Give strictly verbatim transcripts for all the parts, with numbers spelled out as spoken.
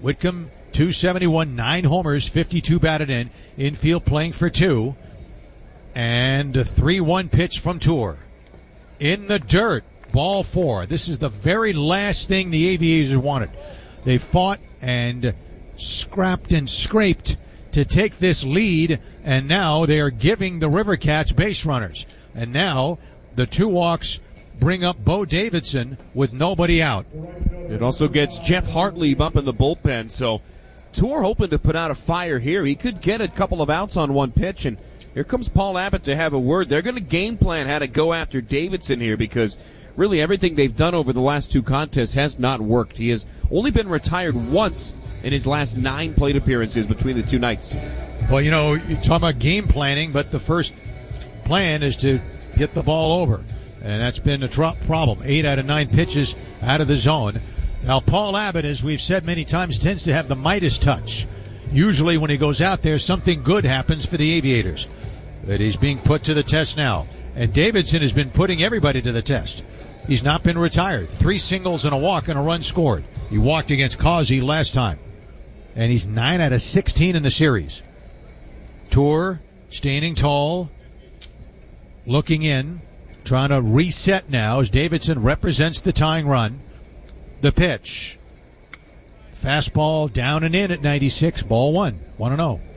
Whitcomb, two seventy-one, nine homers, fifty-two batted in. Infield playing for two. And a three one pitch from Tour. In the dirt, ball four. This is the very last thing the Aviators wanted. They fought and scrapped and scraped to take this lead, and now they are giving the River Cats base runners. And now the two walks bring up Bo Davidson with nobody out. It also gets Jeff Hartlieb up in the bullpen, so Tour hoping to put out a fire here. He could get a couple of outs on one pitch, and here comes Paul Abbott to have a word. They're going to game plan how to go after Davidson here, because really everything they've done over the last two contests has not worked. He has only been retired once in his last nine plate appearances between the two nights. Well, you know, you're talking about game planning, but the first plan is to get the ball over. And that's been a tr- problem. Eight out of nine pitches out of the zone. Now, Paul Abbott, as we've said many times, tends to have the Midas touch. Usually when he goes out there, something good happens for the Aviators. But he's being put to the test now. And Davidson has been putting everybody to the test. He's not been retired. Three singles and a walk and a run scored. He walked against Causey last time. And he's nine out of sixteen in the series. Tour, standing tall, looking in, trying to reset now as Davidson represents the tying run. The pitch. Fastball down and in at ninety-six. Ball one. one and oh.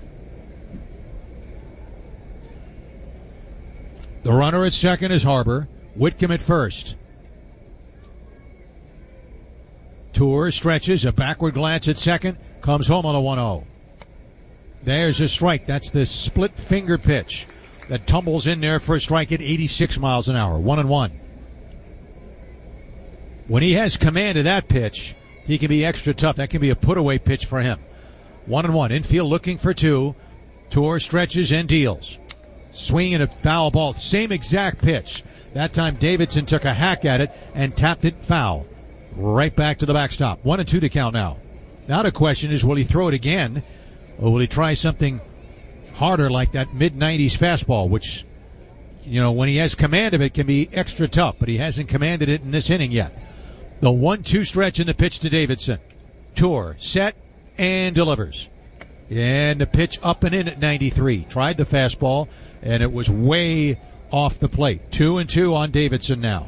The runner at second is Harbor. Whitcomb at first. Tour stretches. A backward glance at second. Comes home on a one oh. There's a strike. That's the split finger pitch that tumbles in there for a strike at eighty-six miles an hour. One and one. When he has command of that pitch, he can be extra tough. That can be a put-away pitch for him. One and one. Infield looking for two. Tour stretches and deals. Swinging a foul ball. Same exact pitch. That time Davidson took a hack at it and tapped it foul. Right back to the backstop. One and two to count now. Now the question is, will he throw it again? Or will he try something harder like that mid nineties fastball, which, you know, when he has command of it can be extra tough, but he hasn't commanded it in this inning yet. The one two stretch in the pitch to Davidson. Tour, set, and delivers. And the pitch up and in at ninety-three. Tried the fastball, and it was way off the plate. Two and two on Davidson now.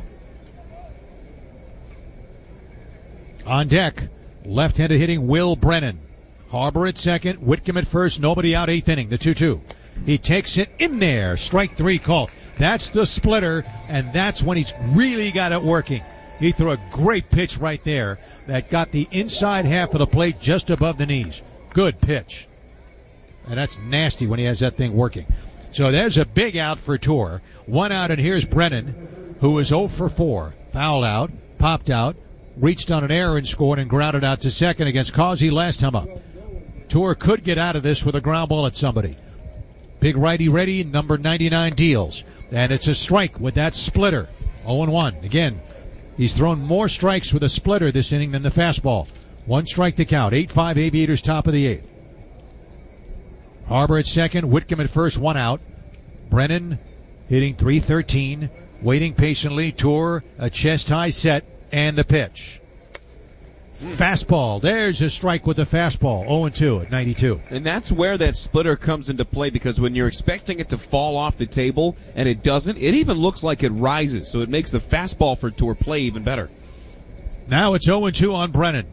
On deck, left-handed hitting Will Brennan. Harbor at second, Whitcomb at first, nobody out, eighth inning, the two two. He takes it in there, strike three call. That's the splitter, and that's when he's really got it working. He threw a great pitch right there that got the inside half of the plate just above the knees. Good pitch. And that's nasty when he has that thing working. So there's a big out for Tour. One out, and here's Brennan, who is oh for four. Fouled out, popped out, reached on an error and scored and grounded out to second against Causey last time up. Tour could get out of this with a ground ball at somebody. Big righty ready, number ninety-nine deals. And it's a strike with that splitter. oh and one. Again, he's thrown more strikes with a splitter this inning than the fastball. One strike to count. eight five Aviators, top of the eighth. Harbor at second, Whitcomb at first, one out. Brennan hitting three thirteen, waiting patiently. Tour, a chest-high set, and the pitch. Fastball. There's a strike with the fastball. oh and two at ninety-two. And that's where that splitter comes into play, because when you're expecting it to fall off the table and it doesn't, it even looks like it rises, so it makes the fastball for Tour play even better. Now it's oh and two on Brennan.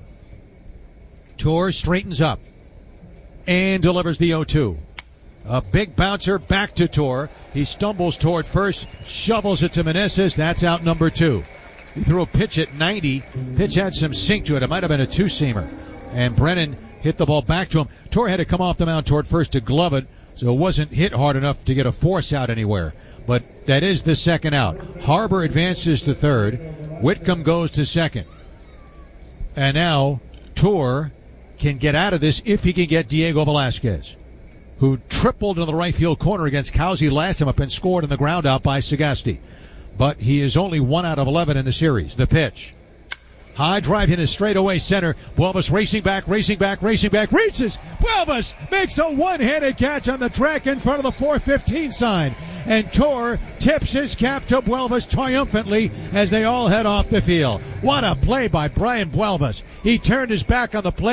Tour straightens up and delivers the oh two. A big bouncer back to Tour. He stumbles toward first, shovels it to Meneses. That's out number two. He threw a pitch at ninety. Pitch had some sink to it. It might have been a two-seamer. And Brennan hit the ball back to him. Tour had to come off the mound toward first to glove it, so it wasn't hit hard enough to get a force out anywhere. But that is the second out. Harbor advances to third. Whitcomb goes to second. And now Tour can get out of this if he can get Diego Velasquez, who tripled in the right field corner against Causey last time up and scored in the ground out by Sagasti. But he is only one out of eleven in the series. The pitch. High drive hit is straight away center. Buelvas racing back, racing back, racing back, reaches. Buelvas makes a one-handed catch on the track in front of the four fifteen sign. And Tour tips his cap to Buelvas triumphantly as they all head off the field. What a play by Brian Buelvas. He turned his back on the play.